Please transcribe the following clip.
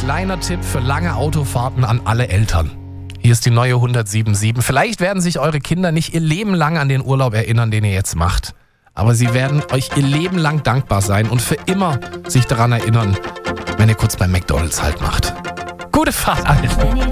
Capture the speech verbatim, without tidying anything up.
Kleiner Tipp für lange Autofahrten an alle Eltern. Hier ist die neue hundertsiebenundsiebzig. Vielleicht werden sich eure Kinder nicht ihr Leben lang an den Urlaub erinnern, den ihr jetzt macht. Aber sie werden euch ihr Leben lang dankbar sein und für immer sich daran erinnern, wenn ihr kurz beim McDonald's Halt macht. Gute Fahrt, Alter.